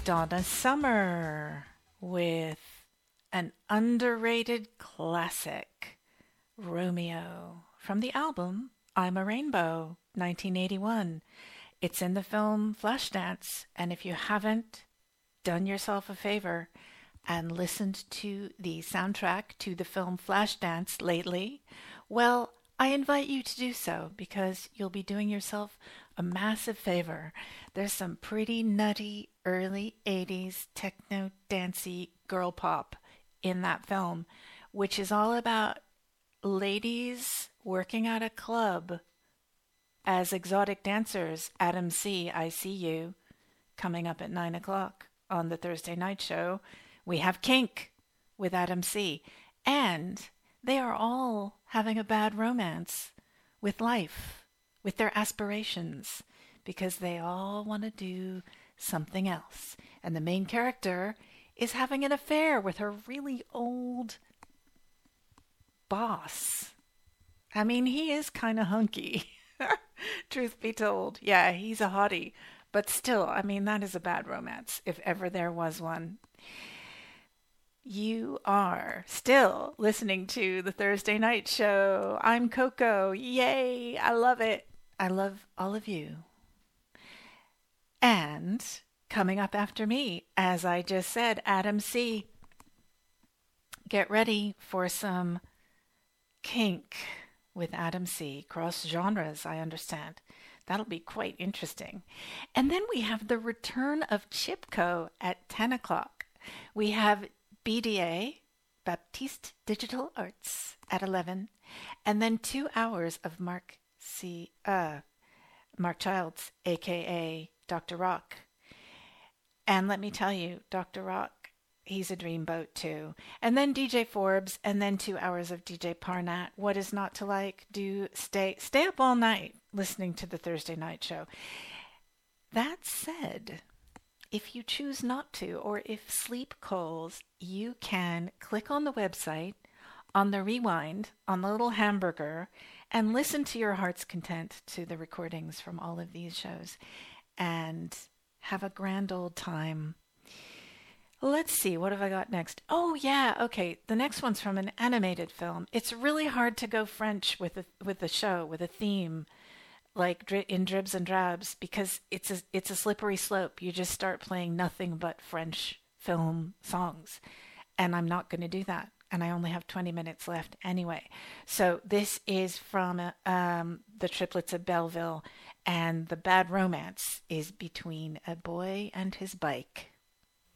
Donna Summer with an underrated classic, Romeo, from the album I'm a Rainbow, 1981. It's in the film Flashdance, and if you haven't done yourself a favor and listened to the soundtrack to the film Flashdance lately, well, I invite you to do so because you'll be doing yourself a massive favor. There's some pretty nutty early 80s techno dancey girl pop in that film, which is all about ladies working at a club as exotic dancers. Adam C., I See You, coming up at 9 o'clock on the Thursday night show. We have Kink with Adam C. And they are all having a bad romance with life, with their aspirations, because they all want to do something else. And the main character is having an affair with her really old boss. I mean, he is kind of hunky, truth be told. Yeah, he's a hottie. But still, I mean, that is a bad romance, if ever there was one. You are still listening to the Thursday Night Show. I'm Coco. Yay! I love it. I love all of you. And coming up after me, as I just said, Adam C. Get ready for some kink with Adam C. Cross genres, I understand. That'll be quite interesting. And then we have the return of Chipko at 10 o'clock. We have BDA, Baptiste Digital Arts, at 11. And then 2 hours of Mark Childs, a.k.a. Dr. Rock. And let me tell you, Dr. Rock, he's a dreamboat too. And then DJ Forbes, and then 2 hours of DJ Parnat. What is not to like? Stay up all night listening to the Thursday Night Show. That said, if you choose not to, or if sleep calls, you can click on the website, on the rewind, on the little hamburger, and listen to your heart's content to the recordings from all of these shows and have a grand old time. Let's see, what have I got next? Oh, yeah, okay. The next one's from an animated film. It's really hard to go French with a show, with a theme, like in Dribs and Drabs, because it's a slippery slope. You just start playing nothing but French film songs, and I'm not going to do that. And I only have 20 minutes left anyway. So this is from the Triplets of Belleville, and the bad romance is between a boy and his bike.